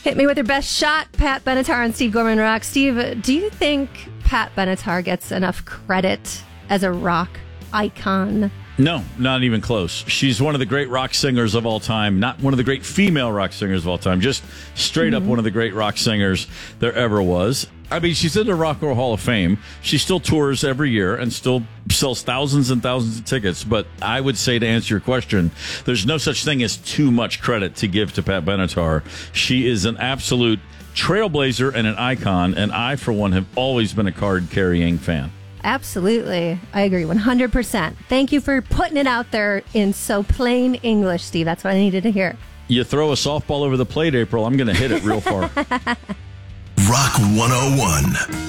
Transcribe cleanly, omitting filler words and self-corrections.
Hit me with your best shot, Pat Benatar and Steve Gorman Rock. Steve, do you think Pat Benatar gets enough credit as a rock icon? No, not even close. She's one of the great rock singers of all time. Not one of the great female rock singers of all time. Just straight up one of the great rock singers there ever was. I mean, she's in the Rock and Roll Hall of Fame. She still tours every year and still sells thousands and thousands of tickets. But I would say, to answer your question, there's no such thing as too much credit to give to Pat Benatar. She is an absolute trailblazer and an icon, and I, for one, have always been a card-carrying fan. Absolutely. I agree 100%. Thank you for putting it out there in so plain English, Steve. That's what I needed to hear. You throw a softball over the plate, April, I'm going to hit it real far. Rock 101.